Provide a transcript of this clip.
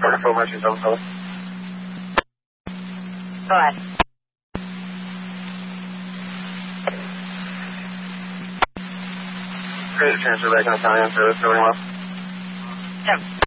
Full machine, double call. Go ahead. Great, transfer back on the county on service, going well. Tim.